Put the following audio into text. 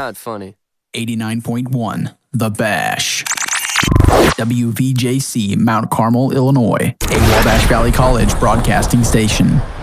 not funny. 89.1 The Bash. WVJC, Mount Carmel, Illinois, a Wabash Valley College broadcasting station.